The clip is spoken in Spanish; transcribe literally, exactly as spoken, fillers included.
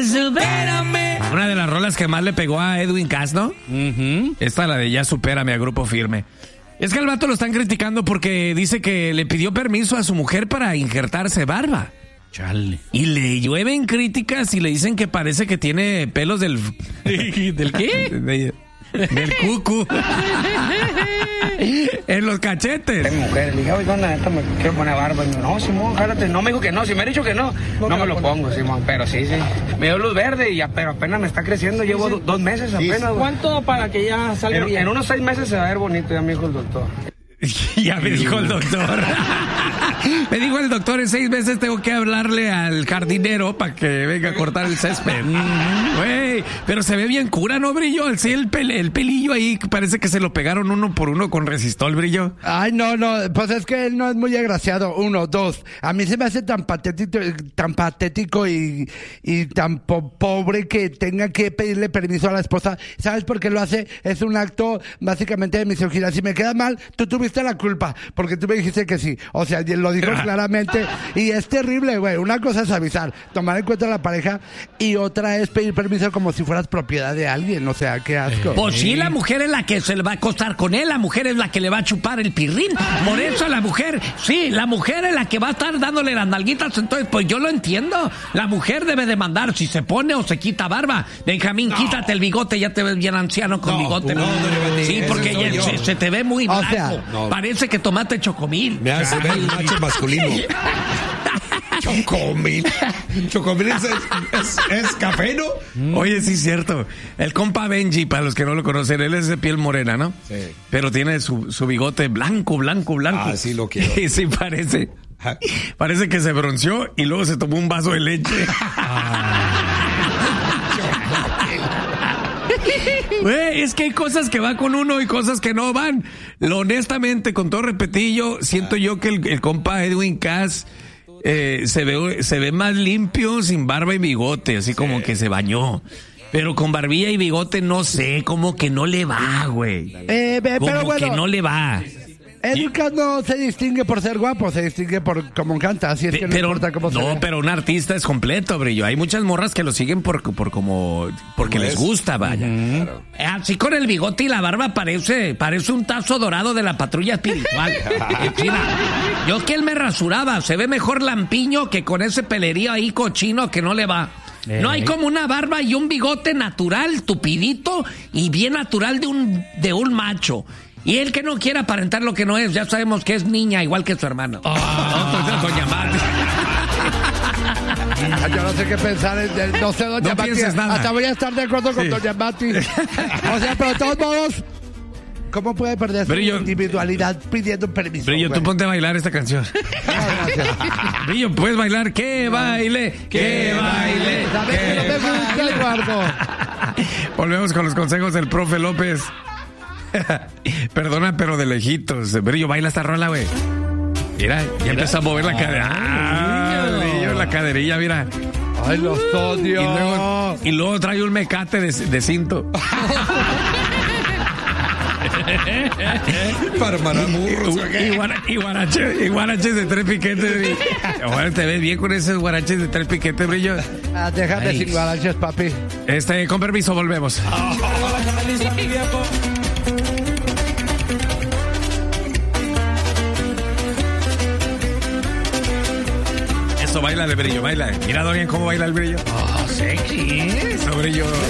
supérame. Una de las rolas que más le pegó a Edwin Cass, ¿no? Uh-huh. Esta, la de Ya supérame, a Grupo Firme. Es que al vato lo están criticando porque dice que le pidió permiso a su mujer para injertarse barba. Chale. Y le llueven críticas y le dicen que parece que tiene pelos del... ¿Del qué? De, del cucu. En los cachetes. Mi mujer, le dije, oye, ¿dónde neta me quiero poner barba? Y me dijo, no, Simón, jálate. No me dijo que no, si me ha dicho que no, no, no me lo pongo, Simón. Pero sí, sí. Me dio luz verde y ya, pero apenas me está creciendo. Llevo sí, sí. Do, dos meses apenas. Sí, sí. ¿Cuánto para que ya salga en, bien? En unos seis meses se va a ver bonito, ya me dijo el doctor. Ya me dijo el doctor. Me dijo el doctor, en seis meses tengo que hablarle al jardinero para que venga a cortar el césped. Güey, pero se ve bien cura, ¿no, Brillo? Sí, el, pel, el pelillo ahí parece que se lo pegaron uno por uno con resistol, Brillo. Ay, no, no, pues es que él no es muy agraciado. Uno, dos. A mí se me hace tan patético, tan patético y, y tan po pobre que tenga que pedirle permiso a la esposa. ¿Sabes por qué lo hace? Es un acto básicamente de misoginia. Si me queda mal, tú tuviste la culpa, porque tú me dijiste que sí. O sea, lo dijo claramente. Y es terrible, güey. Una cosa es avisar, tomar en cuenta a la pareja, y otra es pedir permiso como si fueras propiedad de alguien. O sea, qué asco. Pues sí, la mujer es la que se le va a acostar con él, la mujer es la que le va a chupar el pirrín. Por eso la mujer, sí, la mujer es la que va a estar dándole las nalguitas. Entonces, pues yo lo entiendo. La mujer debe de mandar si se pone o se quita barba. Benjamín, no. Quítate el bigote, ya te ves bien anciano con no, bigote. No, no, no, sí, porque ya, se, se te ve muy blanco. O sea, no. Parece que tomaste chocomil. Me hace ver un macho masculino. Chocomil. Chocomil es, es, es café, ¿no? Mm. Oye, sí es cierto. El compa Benji, para los que no lo conocen, él es de piel morena, ¿no? Sí. Pero tiene su, su bigote blanco, blanco, blanco. Ah, sí lo quiero. Sí, parece. Parece que se bronceó y luego se tomó un vaso de leche. Güey, es que hay cosas que van con uno y cosas que no van. Lo, honestamente, con todo repetillo, siento yo que el, el compa Edwin Cass eh, se ve se ve más limpio sin barba y bigote, así sí. Como que se bañó. Pero con barbilla y bigote no sé, como que no le va, güey. Eh, pero como bueno, que no le va. Edwin Cass no se distingue por ser guapo, se distingue por cómo canta, así es que no pero, importa cómo se No, ve. pero un artista es completo, Brillo. Hay muchas morras que lo siguen por, por como porque les gusta, vaya. Uh-huh. Claro. Así con el bigote y la barba parece parece un tazo dorado de la patrulla espiritual. Yo que él me rasuraba, se ve mejor lampiño que con ese pelerío ahí cochino que no le va. Eh. No hay como una barba y un bigote natural, tupidito y bien natural de un de un macho. Y él que no quiere aparentar lo que no es, ya sabemos que es niña, igual que su hermano. Oh, no, doña Mati. Yo no sé qué pensar, no sé, doña no Mati. Hasta voy a estar de acuerdo con sí. doña Mati. O sea, pero de todos modos, ¿cómo puede perder su Brillo, individualidad pidiendo permiso? Brillo, güey? Tú ponte a bailar esta canción. No, gracias. Brillo, ¿puedes bailar? ¡Que baile! ¡Que baile! ¿Sabes que no me gusta, Eduardo? Volvemos con los consejos del profe López. Perdona, pero de lejitos. Brillo, baila esta rola, güey. Mira, ya empieza a mover la cadera. Ah, Brillo, la caderilla, mira. Ay, los odio. Y luego, y luego trae un mecate de, de cinto. Para maramurros. Y, guara, y, guaraches, y guaraches de tres piquetes. Ahora te ves bien con esos guaraches de tres piquetes, Brillo. Ah, déjate Ay. sin guaraches, papi. Este, con permiso, volvemos. Oh. Eso, baila de Brillo, baila. Mira bien cómo baila el Brillo. Oh, sexy. Eso, Brillo.